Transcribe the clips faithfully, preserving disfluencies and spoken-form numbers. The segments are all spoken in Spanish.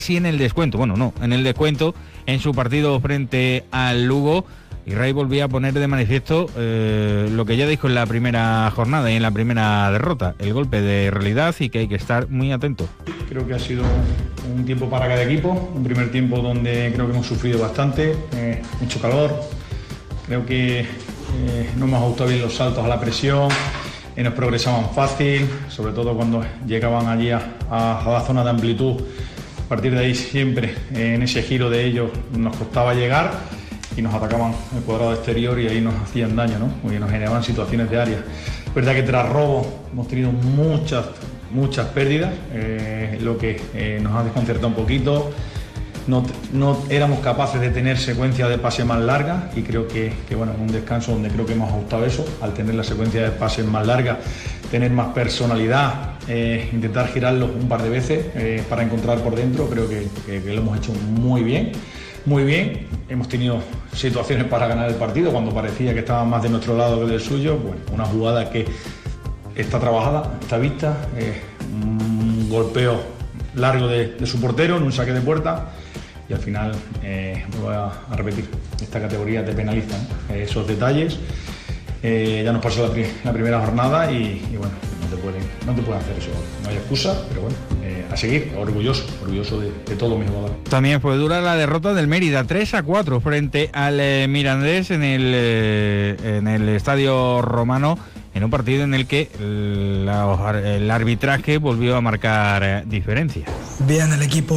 sí en el descuento, bueno, no, en el descuento en su partido frente al Lugo. Y Ray volvía a poner de manifiesto eh, lo que ya dijo en la primera jornada y en la primera derrota, el golpe de realidad y que hay que estar muy atento. Creo que ha sido un tiempo para cada equipo, un primer tiempo donde creo que hemos sufrido bastante, eh, mucho calor, creo que eh, no hemos ajustado bien los saltos a la presión, eh, nos progresaban fácil, sobre todo cuando llegaban allí a, a, a la zona de amplitud. A partir de ahí siempre eh, en ese giro de ellos nos costaba llegar y nos atacaban el cuadrado exterior y ahí nos hacían daño, ¿no? Porque nos generaban situaciones de área. Es verdad que tras robo hemos tenido muchas, muchas pérdidas, eh, lo que eh, nos ha desconcertado un poquito. No, no éramos capaces de tener secuencias de pase más largas y creo que, que bueno, en un descanso donde creo que hemos ajustado eso, al tener la secuencia de pases más largas, tener más personalidad, eh, intentar girarlos un par de veces eh, para encontrar por dentro, creo que, que, que lo hemos hecho muy bien. Muy bien, hemos tenido situaciones para ganar el partido cuando parecía que estaba más de nuestro lado que del suyo. Bueno, una jugada que está trabajada, está vista, eh, un golpeo largo de, de su portero en un saque de puerta y al final, eh, me voy a, a repetir, esta categoría te penaliza, ¿no? eh, esos detalles. Eh, ya nos pasó la, pri la primera jornada y, y bueno, no te, pueden, no te pueden hacer eso, no hay excusa, pero bueno, eh, a seguir, orgulloso, orgulloso de, de todos mis jugadores. También fue dura la derrota del Mérida, tres a cuatro frente al eh, Mirandés en el, eh, en el Estadio Romano, en un partido en el que la, el arbitraje volvió a marcar eh, diferencia. Bien el equipo,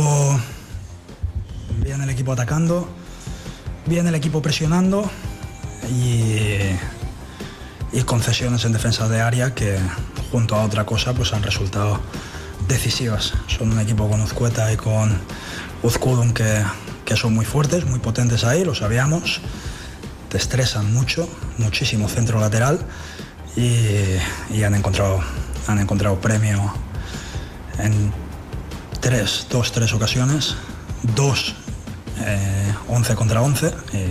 bien el equipo atacando, bien el equipo presionando y... y concesiones en defensa de área que junto a otra cosa pues han resultado decisivas. Son un equipo con Uzcueta y con Uzkudun que, que son muy fuertes, muy potentes ahí, lo sabíamos, te estresan mucho, muchísimo centro lateral y, y han encontrado, han encontrado premio en tres, dos, tres ocasiones, dos, eh, once contra once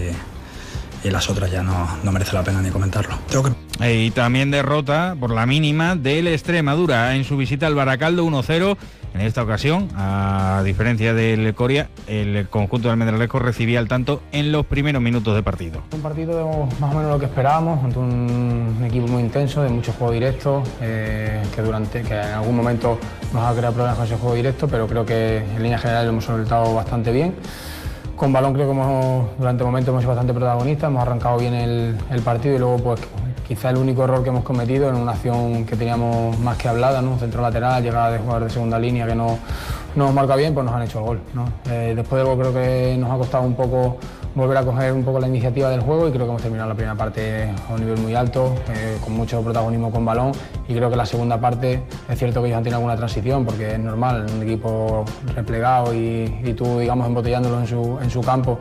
y, y las otras ya no, no merece la pena ni comentarlo. Tengo que... Y también derrota por la mínima del Extremadura en su visita al Baracaldo uno cero. En esta ocasión, a diferencia del Coria, el conjunto del Almendralejo recibía el tanto en los primeros minutos de partido. Un partido de más o menos lo que esperábamos, un, un equipo muy intenso, de mucho juego directo, eh, que, durante, que en algún momento nos ha creado problemas con ese juego directo, pero creo que en línea general lo hemos soltado bastante bien. Con balón creo que hemos, durante momentos hemos sido bastante protagonistas, hemos arrancado bien el, el partido y luego pues quizá el único error que hemos cometido en una acción que teníamos más que hablada, ¿no? Un centro lateral, llegada de jugador de segunda línea que no, no nos marca bien, pues nos han hecho el gol, ¿no? Eh, después del gol creo que nos ha costado un poco volver a coger un poco la iniciativa del juego y creo que hemos terminado la primera parte a un nivel muy alto, eh, con mucho protagonismo con balón y creo que la segunda parte es cierto que ellos han tenido alguna transición porque es normal, un equipo replegado y, y tú digamos embotellándolo en su, en su campo.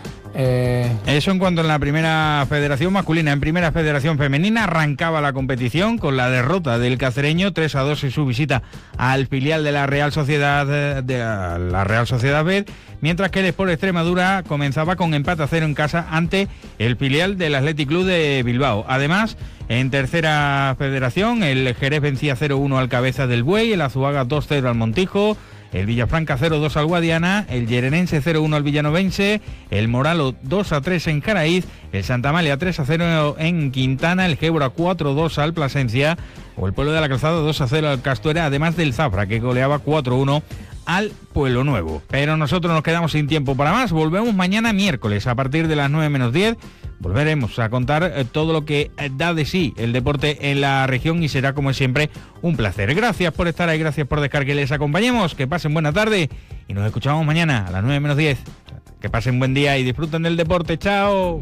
Eh... Eso en cuanto a la primera federación masculina. En primera federación femenina arrancaba la competición con la derrota del Cacereño tres a dos en su visita al filial de la Real Sociedad de la Real Sociedad B, mientras que el Sport Extremadura comenzaba con empate a cero en casa ante el filial del Athletic Club de Bilbao. Además, en tercera federación, el Jerez vencía cero uno al Cabeza del Buey, el Azuaga dos cero al Montijo, el Villafranca cero dos al Guadiana, el Llerenense cero uno al Villanovense, el Moralo dos a tres en Caraíz, el Santa Amalia tres a cero en Quintana, el Gébora cuatro dos al Plasencia o el Pueblo de la Calzada dos a cero al Castuera, además del Zafra que goleaba cuatro uno al Pueblo Nuevo. Pero nosotros nos quedamos sin tiempo para más, volvemos mañana miércoles a partir de las nueve menos diez. Volveremos a contar eh, todo lo que eh, da de sí el deporte en la región y será como siempre un placer. Gracias por estar ahí, gracias por dejar que les acompañemos, que pasen buena tarde y nos escuchamos mañana a las nueve menos diez. Que pasen buen día y disfruten del deporte. ¡Chao!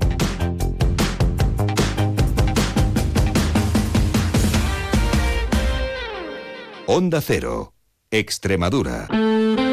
Onda Cero, Extremadura.